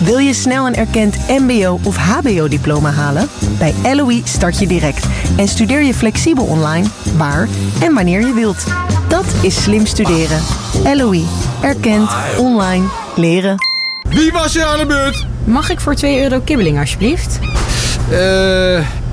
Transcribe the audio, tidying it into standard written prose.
Wil je snel een erkend mbo- of hbo-diploma halen? Bij LOE start je direct en studeer je flexibel online, waar en wanneer je wilt. Dat is slim studeren. LOE. Erkend. Online. Leren. Wie was er aan de beurt? Mag ik voor €2 kibbeling alsjeblieft?